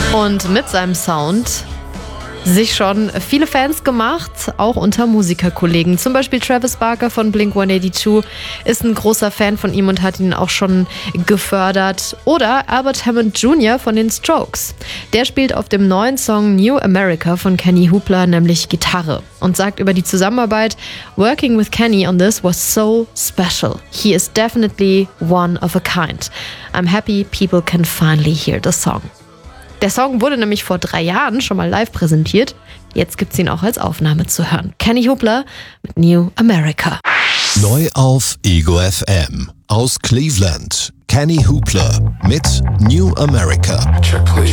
Und mit seinem Sound sich schon viele Fans gemacht, auch unter Musikerkollegen. Zum Beispiel Travis Barker von Blink-182 ist ein großer Fan von ihm und hat ihn auch schon gefördert. Oder Albert Hammond Jr. von den Strokes. Der spielt auf dem neuen Song New America von Kenny Hoopla nämlich Gitarre und sagt über die Zusammenarbeit: "Working with Kenny on this was so special. He is definitely one of a kind. I'm happy people can finally hear the song." Der Song wurde nämlich vor 3 Jahren schon mal live präsentiert. Jetzt gibt's ihn auch als Aufnahme zu hören. Kenny Hoopla mit New America. Neu auf Ego FM. Aus Cleveland. Kenny Hoopla mit New America.